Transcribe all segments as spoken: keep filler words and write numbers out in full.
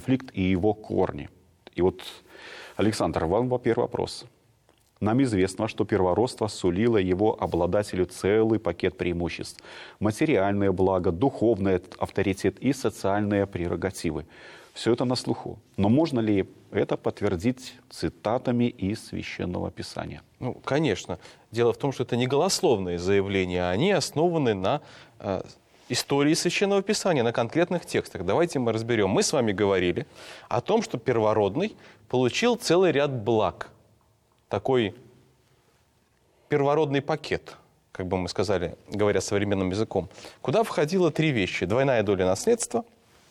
конфликт и его корни. И вот, Александр, вам, во-первых, вопрос. Нам известно, что первородство сулило его обладателю целый пакет преимуществ. Материальное благо, духовный авторитет и социальные прерогативы. Все это на слуху. Но можно ли это подтвердить цитатами из Священного Писания? Ну, конечно. Дело в том, что это не голословные заявления, они основаны на э, истории Священного Писания, на конкретных текстах. Давайте мы разберем. Мы с вами говорили о том, что первородный получил целый ряд благ. Такой первородный пакет, как бы мы сказали, говоря современным языком, куда входило три вещи. Двойная доля наследства,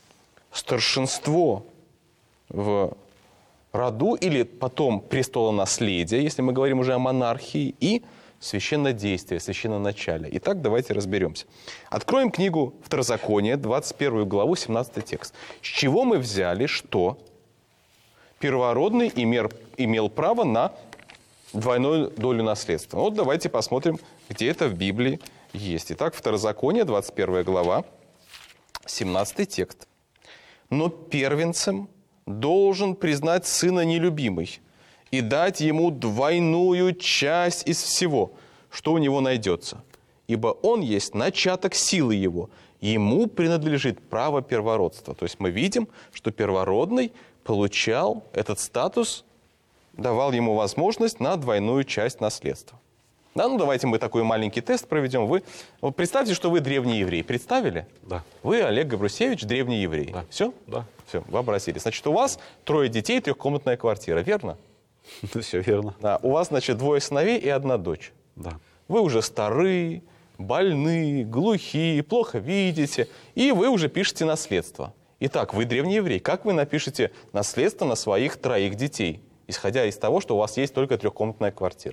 старшинство в роду или потом престолонаследие, если мы говорим уже о монархии, и священнодействие, священноначалие. Итак, давайте разберемся. Откроем книгу Второзакония, двадцать первую главу, семнадцатый текст. С чего мы взяли, что первородный имел, имел право на двойную долю наследства? Вот давайте посмотрим, где это в Библии есть. Итак, Второзаконие, двадцать первая глава, семнадцатый текст. «Но первенцем должен признать сына нелюбимый и дать ему двойную часть из всего, что у него найдется. Ибо он есть начаток силы его, ему принадлежит право первородства». То есть мы видим, что первородный получал этот статус, давал ему возможность на двойную часть наследства. Да, ну давайте мы такой маленький тест проведем. Вы вот представьте, что вы древний еврей. Представили? Да. Вы, Олег Габрусевич, древний еврей. Да. Все? Да. Все, вообразили. Значит, у вас трое детей, трехкомнатная квартира, верно? Все верно. Да. У вас, значит, двое сыновей и одна дочь. Да. Вы уже старые, больные, глухие, плохо видите, и вы уже пишете наследство. Итак, вы древний еврей. Как вы напишете наследство на своих троих детей, исходя из того, что у вас есть только трехкомнатная квартира?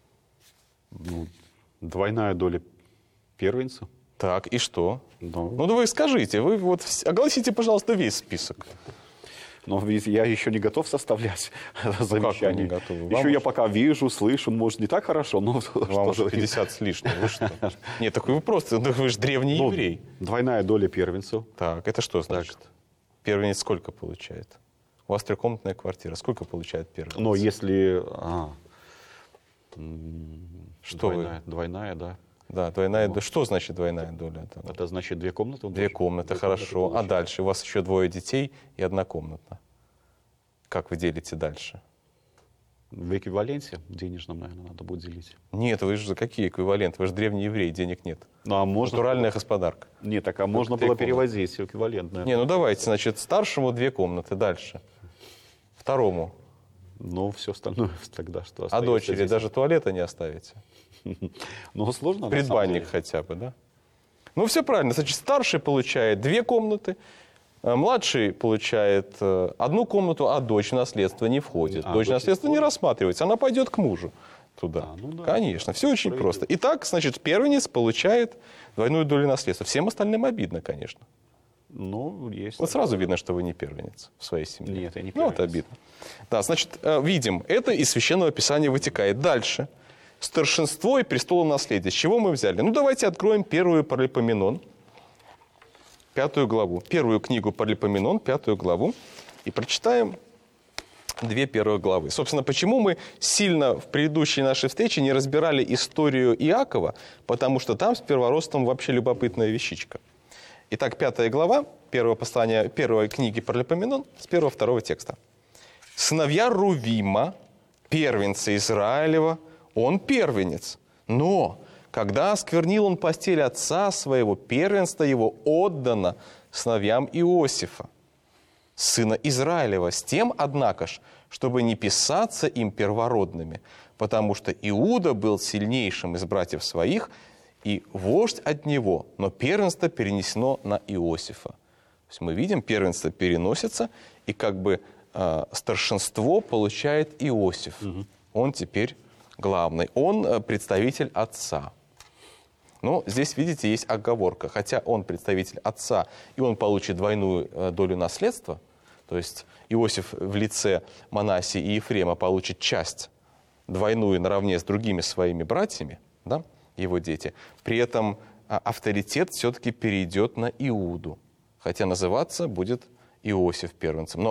Ну, двойная доля первенца. Так, и что? Но, Ну, да вы скажите, вы вот огласите, пожалуйста, весь список. но ведь я еще не готов составлять завещание. не готовы? Вам Еще уж- я пока вижу, слышу, может, не так хорошо, но Вам уже что же. пятьдесят с лишним, вы что? Нет, так вы просто, да вы же древний Ну, еврей. двойная доля первенцев. Так, это что значит? Первенец сколько получает? У вас трехкомнатная квартира, сколько получает первенец? Но если... а, м, Что вы? двойная, двойная, да. Да, двойная доля. Что значит двойная доля? Там? Это значит две комнаты? он Две должен- комнаты, две хорошо. комнаты А получить. дальше? У вас еще двое детей и одна комната. Как вы делите дальше? В эквиваленте денежном, наверное, надо будет делить. Нет, вы же какие эквиваленты? Вы же древний еврей, денег нет. Ну, а можно... Натуральная господарка. Нет, так а можно три было комнаты. перевозить эквивалент, наверное. Не, ну давайте, значит, старшему две комнаты, дальше. Второму. Но все остальное тогда что А остается дочери здесь? даже туалета не оставите. Ну, сложно, на самом Предбанник деле. хотя бы, да? Ну, все правильно. Значит, старший получает две комнаты, э, младший получает э, одну комнату, а дочь в наследство не входит. А, дочь в дочь наследство не не входит? рассматривается, она пойдет к мужу туда. А, ну да. Конечно, все очень Справедливо. просто. Итак, значит, первенец получает двойную долю наследства. Всем остальным обидно, конечно. Ну, есть. Вот сразу видно, что вы не первенец в своей семье. Нет, я не Ну, вот первенец. обидно. Да, значит, э, видим, это из Священного Писания вытекает. Дальше. Старшинство и престолонаследие. С чего мы взяли? Ну, давайте откроем первую Паралипоменон, пятую главу. Первую книгу Паралипоменон, пятую главу. И прочитаем две первые главы. Собственно, почему мы сильно в предыдущей нашей встрече не разбирали историю Иакова? Потому что там с первородством вообще любопытная вещичка. Итак, пятая глава первого послания, первой книги Паралипоменон с первого-второго текста. «Сыновья Рувима, первенца Израилева, он первенец. Но, когда осквернил он постель отца своего, первенство его отдано сыновьям Иосифа, сына Израилева, с тем, однако ж, чтобы не писаться им первородными, потому что Иуда был сильнейшим из братьев своих, и вождь от него, но первенство перенесено на Иосифа». То есть мы видим, первенство переносится, и как бы э, старшинство получает Иосиф. Угу. Он теперь главный. Он э, представитель отца. Но здесь, видите, есть оговорка. Хотя он представитель отца, и он получит двойную э, долю наследства, то есть Иосиф в лице Манассии и Ефрема получит часть двойную наравне с другими своими братьями, да, его дети. При этом а, авторитет все-таки перейдет на Иуду, хотя называться будет Иосиф первенцем. Но